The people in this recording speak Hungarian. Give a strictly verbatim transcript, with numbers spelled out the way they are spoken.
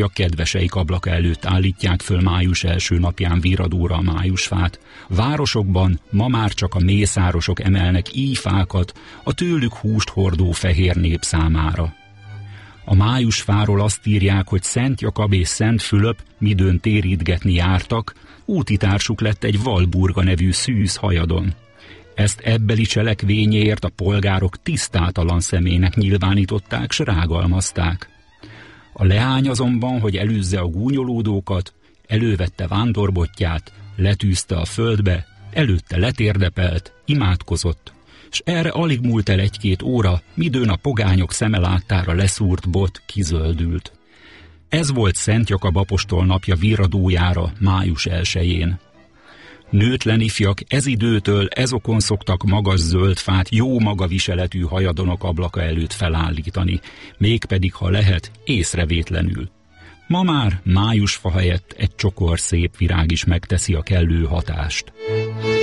A kedveseik ablaka előtt állítják föl május első napján virradóra a májusfát. Városokban ma már csak a mészárosok emelnek íjfákat a tőlük húst hordó fehér nép számára. A májusfáról azt írják, hogy Szent Jakab és Szent Fülöp midőn térítgetni jártak, útitársuk lett egy Walburga nevű szűz hajadon. Ezt ebbeli cselekvényéért a polgárok tisztátalan személynek nyilvánították, s rágalmazták. A leány azonban, hogy elűzze a gúnyolódókat, elővette vándorbotját, letűzte a földbe, előtte letérdepelt, imádkozott, s erre alig múlt el egy-két óra, midőn a pogányok szeme láttára leszúrt bot kizöldült. Ez volt Szent Jakab apostol napja virradójára május elsején. Nőtlen ifjak ez időtől ezokon szoktak magas zöld fát jó maga viseletű hajadonok ablaka előtt felállítani, mégpedig, ha lehet, észrevétlenül. Ma már májusfa helyett egy csokor szép virág is megteszi a kellő hatást.